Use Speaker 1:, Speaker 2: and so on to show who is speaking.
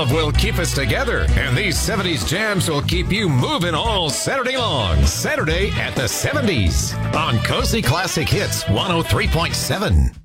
Speaker 1: love will keep us together, and these 70s jams will keep you moving all Saturday long. Saturday at the 70s on Cozy Classic Hits 103.7.